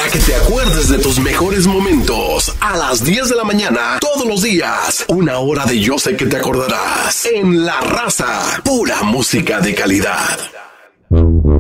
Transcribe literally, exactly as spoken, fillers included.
Para que te acuerdes de tus mejores momentos. A las diez de la mañana, todos los días. Una hora de Yo Sé Que Te Acordarás. En La Raza. Pura música de calidad.